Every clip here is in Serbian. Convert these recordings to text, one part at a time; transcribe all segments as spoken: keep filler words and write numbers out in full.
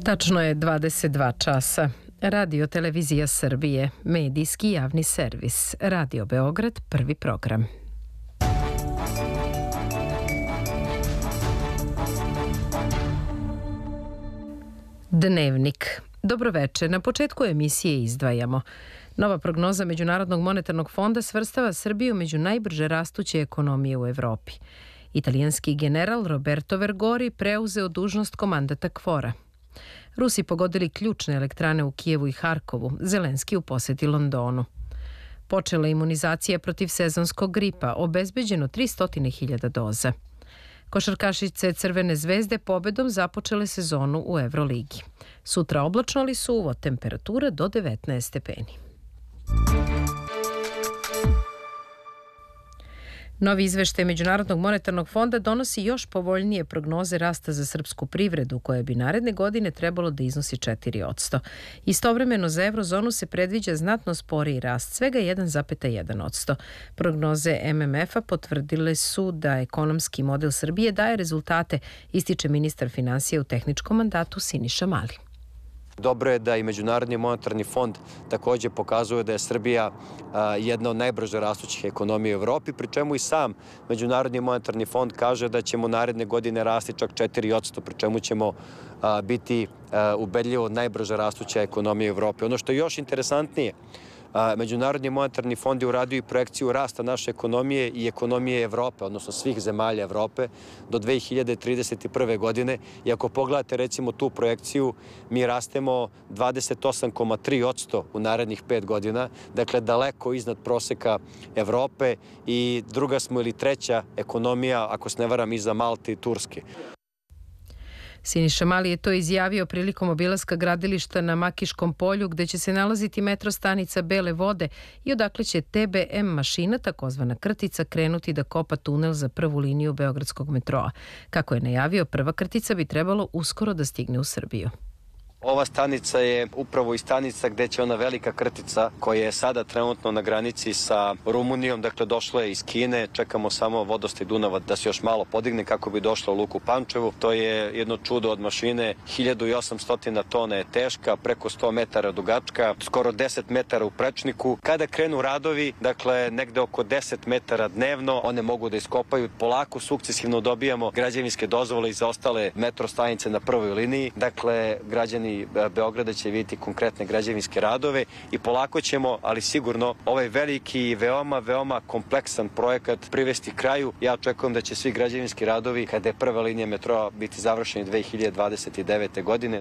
Tačno je dvadeset dva časa. Radio Televizija Srbije, medijski javni servis. Radio Beograd, prvi program. Dnevnik. Dobroveče. Na početku emisije izdvajamo. Nova prognoza Međunarodnog monetarnog fonda svrstava Srbiju među najbrže rastuće ekonomije u Evropi. Italijanski general Roberto Vergori preuzeo dužnost komandata KFOR-a. Rusi pogodili ključne elektrane u Kijevu i Harkovu, Zelenski u poseti Londonu. Počela imunizacija protiv sezonskog gripa, obezbeđeno tristo hiljada doza. Košarkašice Crvene zvezde pobedom započele sezonu u Evroligi. Sutra oblačno, ali suvo, temperatura do devetnaest stepeni. Novi izveštaj Međunarodnog monetarnog fonda donosi još povoljnije prognoze rasta za srpsku privredu, koje bi naredne godine trebalo da iznosi četiri posto. Istovremeno za eurozonu se predviđa znatno sporiji rast, svega jedan zarez jedan posto. Prognoze M M F-a potvrdile su da ekonomski model Srbije daje rezultate, ističe ministar finansija u tehničkom mandatu Siniša Mali. Dobro je da i Međunarodni monetarni fond također pokazuje da je Srbija a, jedna od najbrže rastućih ekonomija u Evropi, pri čemu i sam Međunarodni monetarni fond kaže da ćemo naredne godine rasti čak četiri posto, pri čemu ćemo a, biti a, ubedljivo najbrže rastuća ekonomija u Evropi. Ono što je još interesantnije, Međunarodni monetarni fond je uradio i projekciju rasta naše ekonomije i ekonomije Evrope, odnosno svih zemalja Evrope, do dve hiljade trideset prve. godine. I ako pogledate recimo tu projekciju, mi rastemo dvadeset osam zarez tri posto u narednih pet godina, dakle daleko iznad proseka Evrope i druga smo ili treća ekonomija, ako se ne varam, iza Malte i Turske. Siniša Mali je to izjavio prilikom obilaska gradilišta na Makiškom polju, gde će se nalaziti metro stanica Bele vode i odakle će T B M mašina, takozvana krtica, krenuti da kopa tunel za prvu liniju beogradskog metroa. Kako je najavio, prva krtica bi trebalo uskoro da stigne u Srbiju. Ova stanica je upravo i stanica gde će ona velika krtica koja je sada trenutno na granici sa Rumunijom, dakle došla je iz Kine, čekamo samo vodostaj Dunava da se još malo podigne kako bi došla u luku Pančevu. To je jedno čudo od mašine, hiljadu osamsto tona je teška, preko sto metara dugačka, skoro deset metara u prečniku. Kada krenu radovi, dakle negde oko deset metara dnevno, one mogu da iskopaju. Polako, sukcesivno dobijamo građevinske dozvole i za ostale metro stanice na prvoj liniji. Dakle, građani Beograda će vidjeti konkretne građevinske radove i polako ćemo, ali sigurno, ovaj veliki i veoma, veoma kompleksan projekat privesti kraju. Ja očekujem da će svi građevinski radovi, kada je prva linija metroa, biti završeni dve hiljade dvadeset devete. godine.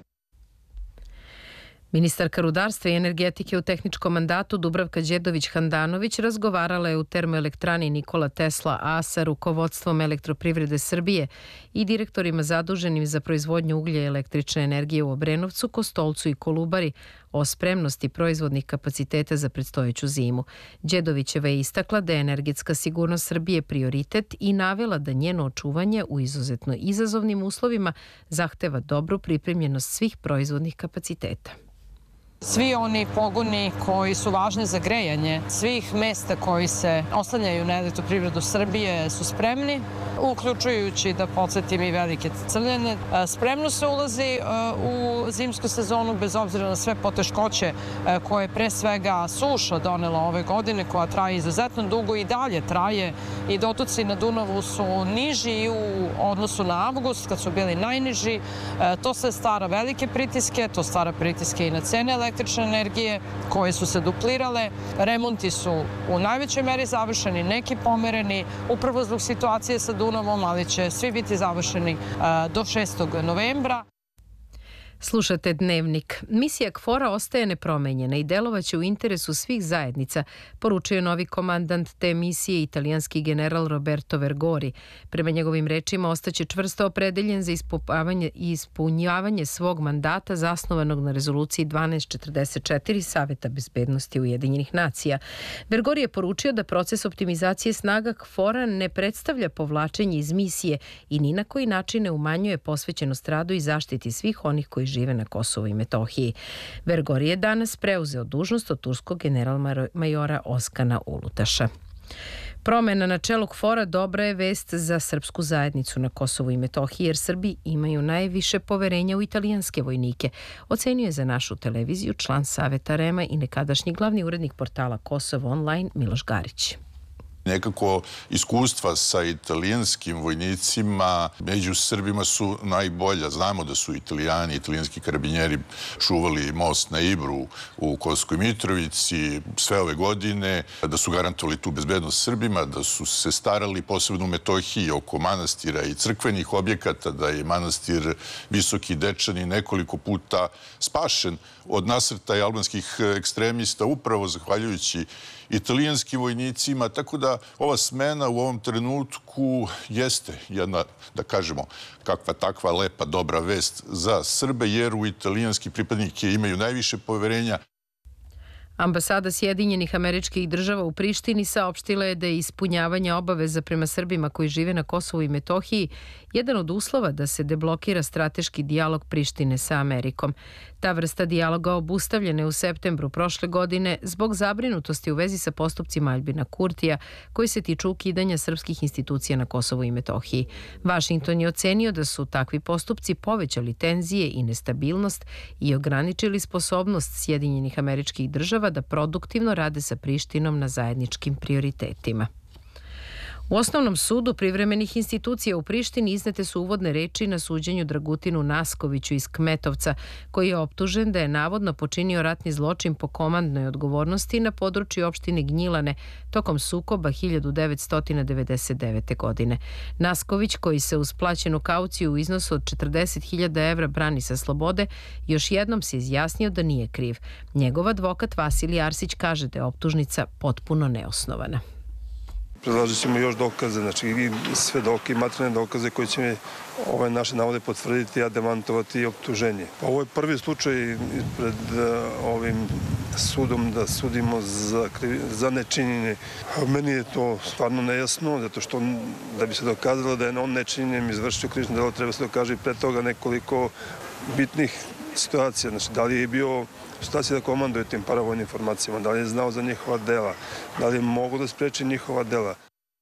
Ministarka rudarstva i energetike u tehničkom mandatu Dubravka Đedović-Handanović razgovarala je u termoelektrani Nikola Tesla A sa rukovodstvom Elektroprivrede Srbije i direktorima zaduženim za proizvodnju uglja i električne energije u Obrenovcu, Kostolcu i Kolubari o spremnosti proizvodnih kapaciteta za predstojeću zimu. Đedovićeva je istakla da je energetska sigurnost Srbije prioritet i navela da njeno očuvanje u izuzetno izazovnim uslovima zahteva dobru pripremljenost svih proizvodnih kapaciteta. Svi oni pogoni koji su važni za grejanje svih mesta koji se oslanjaju na Elektroprivredu Srbije su spremni, uključujući, da podsjetim, i Velike Crljane. Spremno se ulazi u zimsku sezonu bez obzira na sve poteškoće koje pre svega suša donela ove godine, koja traje izuzetno dugo i dalje traje i dotoci na Dunavu su niži u odnosu na avgust, kad su bili najniži. To sve stvara velike pritiske, to stvara pritiske i na cene električne električne energije koje su se duplirale. Remonti su u najvećoj meri završeni, neki pomereni, upravo zbog situacije sa Dunavom, ali će svi biti završeni do šestog novembra. Slušate Dnevnik. Misija KFOR-a ostaje nepromenjena i delovaće u interesu svih zajednica, poručuje novi komandant te misije, italijanski general Roberto Vergori. Prema njegovim rečima ostaće čvrsto opredeljen za ispunjavanje svog mandata zasnovanog na rezoluciji dvanaest četrdeset četiri Saveta bezbednosti Ujedinjenih nacija. Vergori je poručio da proces optimizacije snaga KFOR-a ne predstavlja povlačenje iz misije i ni na koji način ne umanjuje posvećenost radu i zaštiti svih onih koji žive na Kosovu i Metohiji. Vergori je danas preuzeo dužnost od turskog generalmajora Oskana Ulutaša. Promena na čelu KFOR-a dobra je vest za srpsku zajednicu na Kosovu i Metohiji, jer Srbi imaju najviše poverenja u italijanske vojnike, ocenio je za našu televiziju član Saveta REM-a i nekadašnji glavni urednik portala Kosovo online Miloš Garić. Nekako iskustva sa italijanskim vojnicima među Srbima su najbolja. Znamo da su Italijani, italijanski karabinjeri čuvali most na Ibru u Kosovskoj Mitrovici sve ove godine, da su garantovali tu bezbednost Srbima, da su se starali posebno u Metohiji oko manastira i crkvenih objekata, da je manastir Visoki Dečani nekoliko puta spašen od nasrtaja albanskih ekstremista upravo zahvaljujući italijanskim vojnicima, tako da ova smena u ovom trenutku jeste jedna, da kažemo, kakva takva lepa, dobra vest za Srbe, jer u italijanski pripadnike imaju najviše poverenja. Ambasada Sjedinjenih Američkih Država u Prištini saopštila je da je ispunjavanje obaveza prema Srbima koji žive na Kosovu i Metohiji jedan od uslova da se deblokira strateški dijalog Prištine sa Amerikom. Ta vrsta dijaloga obustavljena je u septembru prošle godine zbog zabrinutosti u vezi sa postupcima Aljbina Kurtija koji se tiču ukidanja srpskih institucija na Kosovu i Metohiji. Vašington je ocenio da su takvi postupci povećali tenzije i nestabilnost i ograničili sposobnost Sjedinjenih Američkih Država da produktivno rade sa Prištinom na zajedničkim prioritetima. U Osnovnom sudu privremenih institucija u Prištini iznete su uvodne reči na suđenju Dragutinu Naskoviću iz Kmetovca, koji je optužen da je navodno počinio ratni zločin po komandnoj odgovornosti na području opštine Gnjilane tokom sukoba hiljadu devetsto devedeset devete. godine. Nasković, koji se uz plaćenu kauciju u iznosu od četrdeset hiljada evra brani sa slobode, još jednom se izjasnio da nije kriv. Njegov advokat Vasilij Arsić kaže da je optužnica potpuno neosnovana. Predlažit ćemo još dokaze, znači i svedoke i materijalne dokaze koji će mi ove naše navode potvrditi, a demantovati i optuženje. Ovo je prvi slučaj pred ovim sudom da sudimo za, za nečinjenje. Meni je to stvarno nejasno, zato što da bi se dokazalo da je on nečinjenjem izvršio krivično delo, treba se dokaže i pre toga nekoliko bitnih situacija. Znači, da li je bio situacija da komanduje tim paravojnim formacijama, da li je znao za njihova dela, da li je mogu da spreči njihova dela.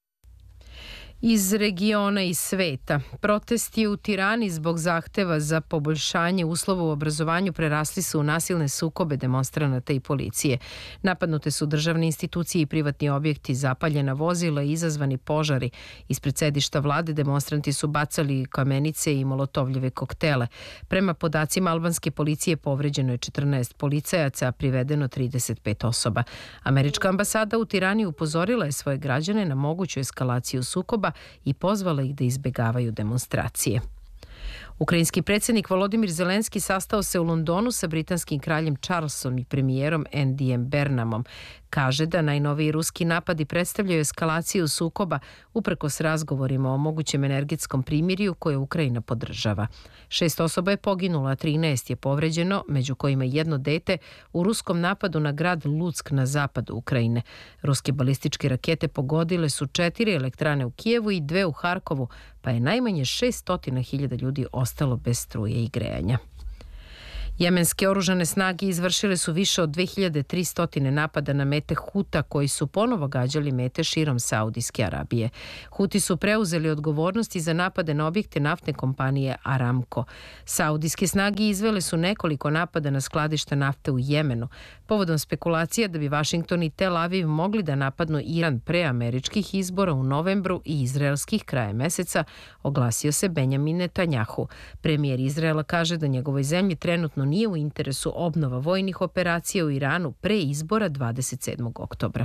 Iz regiona i sveta. Protesti u Tirani zbog zahteva za poboljšanje uslova u obrazovanju prerasli su u nasilne sukobe demonstranata i policije. Napadnute su državne institucije i privatni objekti, zapaljena vozila i izazvani požari. Ispred sedišta vlade demonstranti su bacali kamenice i molotovljeve koktele. Prema podacima albanske policije povređeno je četrnaest policajaca, a privedeno trideset pet osoba. Američka ambasada u Tirani upozorila je svoje građane na moguću eskalaciju sukoba i pozvala ih da izbegavaju demonstracije. Ukrajinski predsjednik Volodimir Zelenski sastao se u Londonu sa britanskim kraljem Charlesom i premijerom Andyjem Burnhamom. Kaže da najnoviji ruski napadi predstavljaju eskalaciju sukoba uprkos razgovorima o mogućem energetskom primirju koje Ukrajina podržava. Šest osoba je poginulo, a trinaest je povređeno, među kojima jedno dete u ruskom napadu na grad Luck na zapadu Ukrajine. Ruske balističke rakete pogodile su četiri elektrane u Kijevu i dve u Harkovu, pa je najmanje šessto hiljada ljudi ostalo bez struje i grejanja. Jemenske oružane snage izvršile su više od dve hiljade tristo napada na mete Huta koji su ponovo gađali mete širom Saudijske Arabije. Huti su preuzeli odgovornosti za napade na objekte naftne kompanije Aramco. Saudijske snage izvele su nekoliko napada na skladišta nafte u Jemenu. Povodom spekulacija da bi Vašington i Tel Aviv mogli da napadnu Iran pre američkih izbora u novembru i izraelskih kraja meseca, oglasio se Benjamin Netanjahu. Premijer Izraela kaže da njegovoj zemlji trenutno nije u interesu obnova vojnih operacija u Iranu pre izbora dvadeset sedmog oktobra.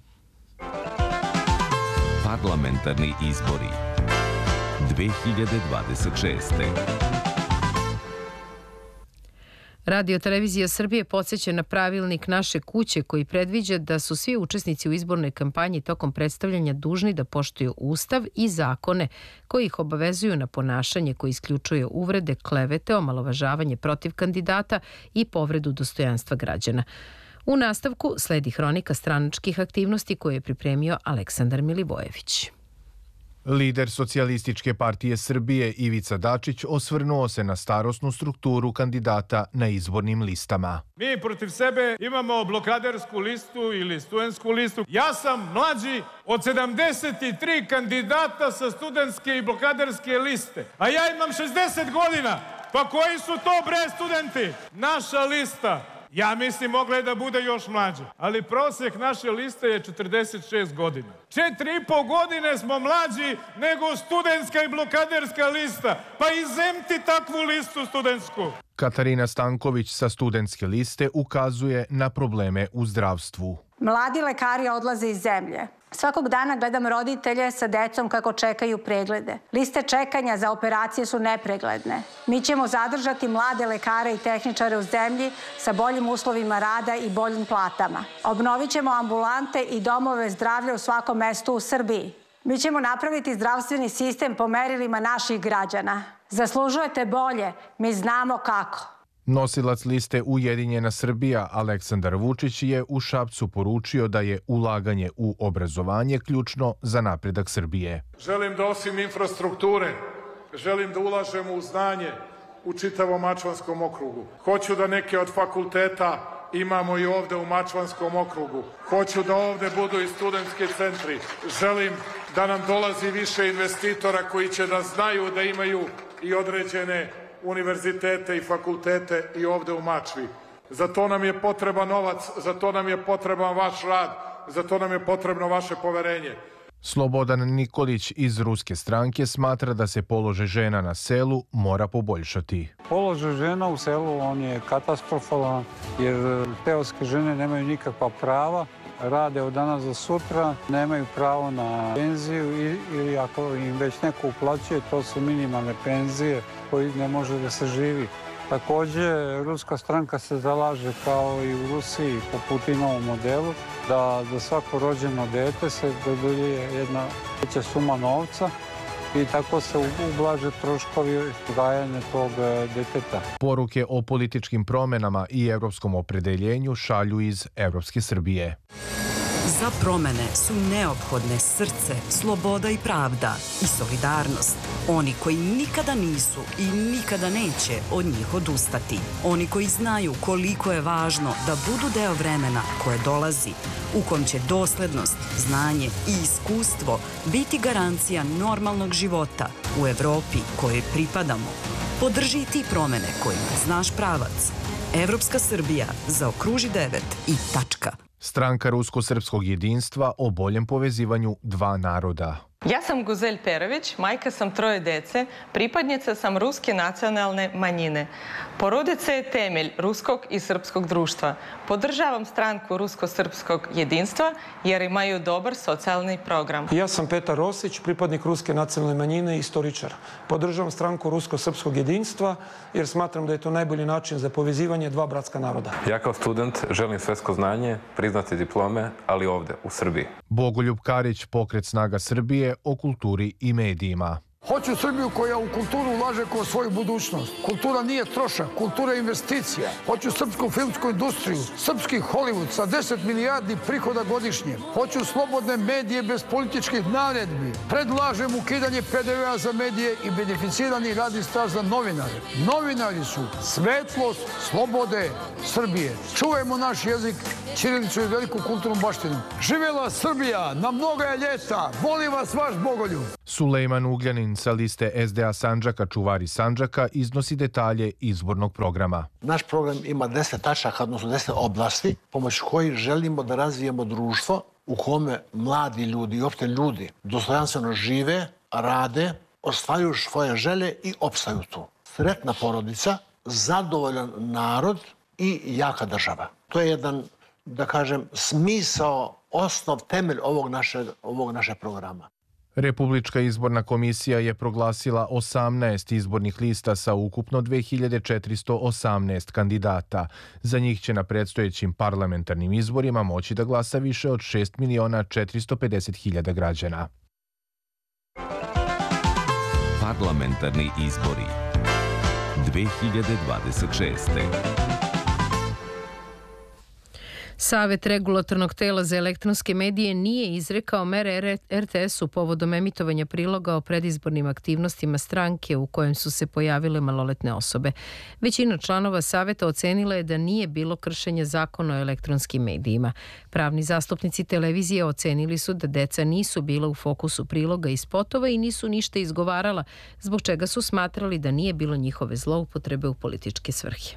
Parlamentarni izbori dve hiljade dvadeset šeste. Radio Televizija Srbije podsjeća na pravilnik Naše kuće koji predviđa da su svi učesnici u izbornoj kampanji tokom predstavljanja dužni da poštuju Ustav i zakone koji ih obavezuju na ponašanje koji isključuje uvrede, klevete, omalovažavanje protiv kandidata i povredu dostojanstva građana. U nastavku sledi hronika stranačkih aktivnosti koje je pripremio Aleksandar Milivojević. Lider Socijalističke partije Srbije Ivica Dačić osvrnuo se na starosnu strukturu kandidata na izbornim listama. Mi protiv sebe imamo blokadersku listu ili studentsku listu. Ja sam mlađi od sedamdeset tri kandidata sa studentske i blokaderske liste, a ja imam šezdeset godina. Pa koji su to bre studenti? Naša lista, ja mislim, mogla je da bude još mlađa, ali prosjek naše liste je četrdeset šest godina. Četiri i po godine smo mlađi nego studentska i blokaderska lista. Pa izemti takvu listu studentsku. Katarina Stanković sa studentske liste ukazuje na probleme u zdravstvu. Mladi lekari odlaze iz zemlje. Svakog dana gledam roditelje sa decom kako čekaju preglede. Liste čekanja za operacije su nepregledne. Mi ćemo zadržati mlade lekare i tehničare u zemlji sa boljim uslovima rada i boljim platama. Obnovit ćemo ambulante i domove zdravlja u svakom mestu u Srbiji. Mi ćemo napraviti zdravstveni sistem po merilima naših građana. Zaslužujete bolje, mi znamo kako. Nosilac liste Ujedinjena Srbija Aleksandar Vučić je u Šapcu poručio da je ulaganje u obrazovanje ključno za napredak Srbije. Želim da osim infrastrukture, želim da ulažemo u znanje u čitavom Mačvanskom okrugu. Hoću da neke od fakulteta imamo i ovde u Mačvanskom okrugu. Hoću da ovde budu i studentski centri. Želim da nam dolazi više investitora koji će da znaju da imaju i određene univerzitete i fakultete i ovde u Mačvi. Za to nam je potreban novac, za to nam je potreban vaš rad, za to nam je potrebno vaše poverenje. Slobodan Nikolić iz Ruske stranke smatra da se položaj žena na selu mora poboljšati. Položaj žena u selu on je katastrofalan jer seoske žene nemaju nikakva prava, rade od danas do sutra, nemaju pravo na penziju ili ako im već neko uplaćuje, to su minimalne penzije koji ne može da se živi. Takođe, Ruska stranka se zalaže kao i u Rusiji po Putinovom modelu da za svako rođeno dete se dodeljuje jedna veća suma novca i tako se ublaže troškovi gajanja tog deteta. Poruke o političkim promenama i evropskom opredeljenju šalju iz Evropske Srbije. Za promene su neophodne srce, sloboda i pravda i solidarnost. Oni koji nikada nisu i nikada neće od njih odustati. Oni koji znaju koliko je važno da budu deo vremena koje dolazi, u kom će doslednost, znanje i iskustvo biti garancija normalnog života u Evropi kojoj pripadamo. Podrži ti promene kojima znaš pravac. Evropska Srbija zaokruži devet i tačka. Stranka Rusko-srpskog jedinstva o boljem povezivanju dva naroda. Ja sam Guzel Perović, majka sam troje dece, pripadnica sam ruske nacionalne manjine. Porodica je temelj ruskog i srpskog društva. Podržavam stranku Rusko-srpskog jedinstva jer imaju dobar socijalni program. Ja sam Petar Rosić, pripadnik ruske nacionalne manjine i istoričar. Podržavam stranku Rusko-srpskog jedinstva jer smatram da je to najbolji način za povezivanje dva bratska naroda. Ja kao student želim svetsko znanje, priznati diplome, ali ovde, u Srbiji. Bogoljub Karić, Pokret snaga Srbije, o kulturi i medijima. Hoću Srbiju koja u kulturu ulaže kao svoju budućnost. Kultura nije trošak, kultura je investicija. Hoću srpsku filmsku industriju, srpski Hollywood sa deset milijardi prihoda godišnje. Hoću slobodne medije bez političkih naredbi. Predlažem ukidanje P D V-a za medije i beneficirani radni staž za novinare. Novinari su svetlost slobode Srbije. Čuvajmo naš jezik, ćirilicu i veliku kulturnu baštinu. Živela Srbija, na mnoga je ljeta. Volim vas vaš Bogoljub. Sulejman Ugljanin sa liste S D A Sandžaka Čuvari Sandžaka iznosi detalje izbornog programa. Naš program ima deset tačaka, odnosno deset oblasti, pomoću kojih želimo da razvijemo društvo u kome mladi ljudi i opšte ljudi dostojanstveno žive, rade, ostvaruju svoje želje i opstaju tu. Sretna porodica, zadovoljan narod i jaka država. To je jedan, da kažem, smisao, osnov, temelj ovog našeg, ovog našeg programa. Republička izborna komisija je proglasila osamnaest izbornih lista sa ukupno dve hiljade četiristo osamnaest kandidata. Za njih će na predstojećim parlamentarnim izborima moći da glasa više od šest miliona četiristo pedeset hiljada građana. Parlamentarni izbori dve hiljade dvadeset šeste. Savet regulatornog tela za elektronske medije nije izrekao mere er te esu povodom emitovanja priloga o predizbornim aktivnostima stranke u kojem su se pojavile maloletne osobe. Većina članova Saveta ocenila je da nije bilo kršenja zakona o elektronskim medijima. Pravni zastupnici televizije ocenili su da deca nisu bila u fokusu priloga i spotova i nisu ništa izgovarala, zbog čega su smatrali da nije bilo njihove zloupotrebe u političke svrhe.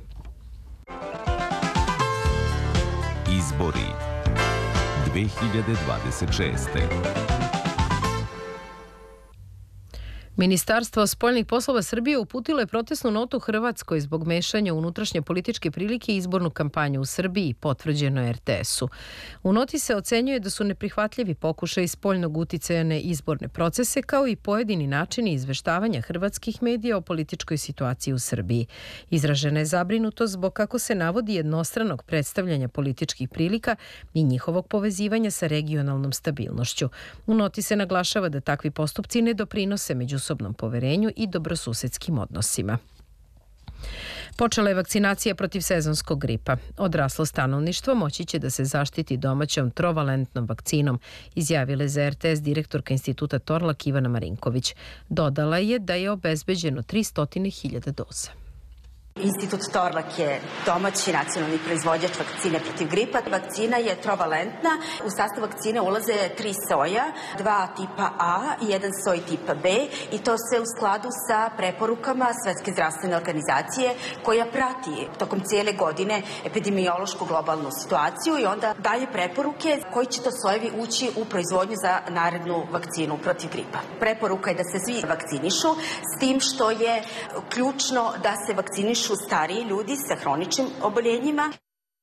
Izbori dve hiljade dvadeset šeste. Ministarstvo spoljnih poslova Srbije uputilo je protestnu notu Hrvatskoj zbog mešanja u unutrašnje političke prilike i izbornu kampanju u Srbiji, potvrđeno er te esu. U noti se ocenjuje da su neprihvatljivi pokušaj spoljnog uticaja na izborne procese, kao i pojedini načini izveštavanja hrvatskih medija o političkoj situaciji u Srbiji. Izražena je zabrinutost zbog, kako se navodi, jednostranog predstavljanja političkih prilika i njihovog povezivanja sa regionalnom stabilnošću. U noti se naglašava da takvi postupci ne doprinose među međusobnom poverenju i dobrosusedskim odnosima. Počela je vakcinacija protiv sezonskog gripa. Odraslo stanovništvo moći će da se zaštiti domaćom trovalentnom vakcinom, izjavila je za er te es direktorka Instituta Torlak Ivana Marinković. Dodala je da je obezbeđeno tristo hiljada doza. Institut Torlak je domaći nacionalni proizvođač vakcine protiv gripa. Vakcina je trovalentna. U sastav vakcine ulaze tri soja, dva tipa A i jedan soj tipa B, i to sve u skladu sa preporukama Svetske zdravstvene organizacije, koja prati tokom cijele godine epidemiološku globalnu situaciju i onda daje preporuke koji će to sojevi ući u proizvodnju za narednu vakcinu protiv gripa. Preporuka je da se svi vakcinišu, s tim što je ključno da se vakcinišu stariji ljudi sa hroničnim oboljenjima.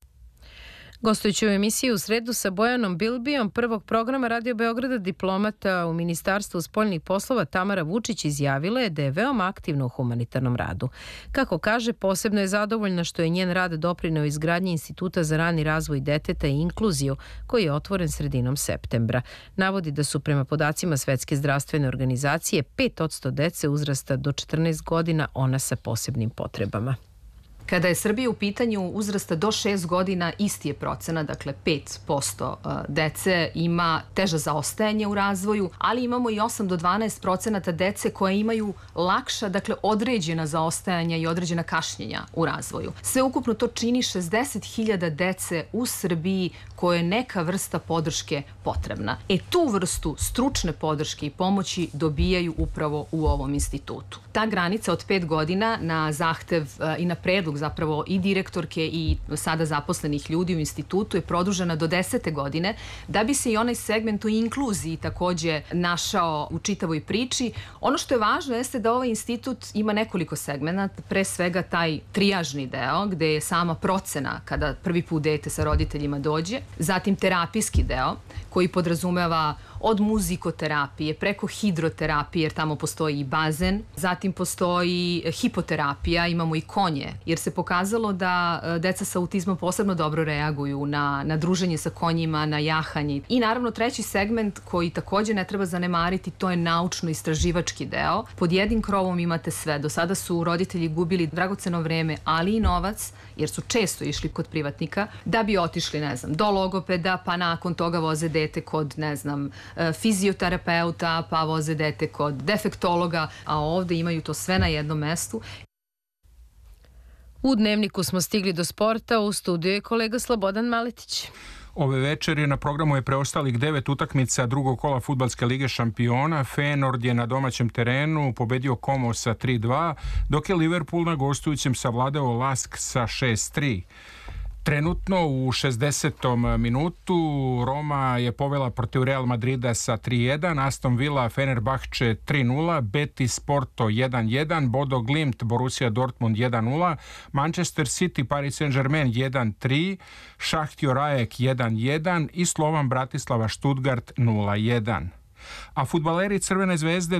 Gostujući u emisiji u sredu sa Bojanom Bilbijom prvog programa Radio Beograda, diplomata u Ministarstvu spoljnih poslova Tamara Vučić izjavila je da je veoma aktivna u humanitarnom radu. Kako kaže, posebno je zadovoljna što je njen rad doprineo izgradnji Instituta za rani razvoj deteta i inkluziju, koji je otvoren sredinom septembra. Navodi da su prema podacima Svetske zdravstvene organizacije pet posto dece uzrasta do četrnaest godina ona sa posebnim potrebama. Kada je Srbija u pitanju uzrasta do šest godina, isti je procena, dakle pet posto dece ima teža zaostajanje u razvoju, ali imamo i osam do dvanaest procenata dece koje imaju lakša, dakle određena zaostajanja i određena kašnjenja u razvoju. Sve ukupno to čini šezdeset hiljada dece u Srbiji koje je neka vrsta podrške potrebna. E tu vrstu stručne podrške i pomoći dobijaju upravo u ovom institutu. Ta granica od pet godina na zahtev i na predlog zapravo i direktorke i sada zaposlenih ljudi u institutu je produžena do desete godine, da bi se i onaj segment u inkluziji takođe našao u čitavoj priči. Ono što je važno jeste da ovaj institut ima nekoliko segmenata, pre svega taj trijažni deo, gde je sama procena kada prvi put dete sa roditeljima dođe, zatim terapijski deo koji podrazumeva od muzikoterapije preko hidroterapije, jer tamo postoji i bazen, zatim postoji hipoterapija, imamo i konje, jer se pokazalo da deca sa autizmom posebno dobro reaguju na, na druženje sa konjima, na jahanje. I naravno treći segment koji takođe ne treba zanemariti, to je naučno-istraživački deo. Pod jednim krovom imate sve. Do sada su roditelji gubili dragoceno vreme, ali i novac, jer su često išli kod privatnika, da bi otišli, ne znam, do logopeda, pa nakon toga voze dete kod, ne znam, fizioterapeuta, pa voze dete kod defektologa, a ovde imaju to sve na jednom mestu. U Dnevniku smo stigli do sporta, u studiju je kolega Slobodan Maletić. Ove večeri na programu je preostalih devet utakmica drugog kola Fudbalske lige šampiona. Feyenoord je na domaćem terenu pobedio Como sa tri dva, dok je Liverpool na gostujućem savladao Lask sa šest tri. Trenutno u šezdesetom minutu Roma je povela protiv Real Madrida sa tri jedan, Aston Villa Fenerbahče tri nula, Betis Porto jedan jedan, Bodo Glimt Borussia Dortmund jedan nula, Manchester City Paris Saint-Germain jedan tri, Šahtjor Ajek jedan jedan i Slovan Bratislava Stuttgart nula jedan. A fudbaleri Crvene zvezde